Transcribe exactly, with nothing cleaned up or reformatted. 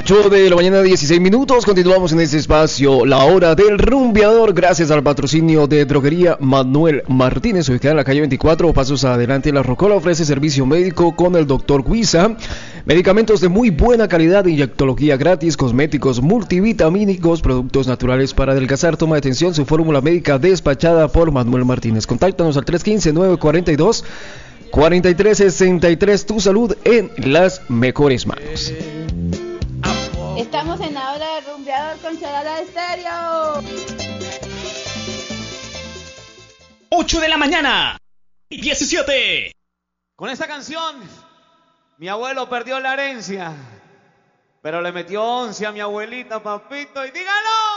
ocho de la mañana, dieciséis minutos. Continuamos en este espacio, la hora del rumbeador, gracias al patrocinio de Droguería Manuel Martínez, ubicada en la calle veinticuatro, pasos adelante. La Rocola ofrece servicio médico con el doctor Guisa, medicamentos de muy buena calidad, inyectología gratis, cosméticos multivitamínicos, productos naturales para adelgazar. Toma de atención, su fórmula médica despachada por Manuel Martínez. Contáctanos al tres uno cinco, nueve cuatro dos, cuatro tres seis tres. Tu salud en las mejores manos. Estamos en la hora del rumbeador con Charala Estéreo. ocho de la mañana y diecisiete. Con esta canción, mi abuelo perdió la herencia, pero le metió once a mi abuelita, papito, y dígalo.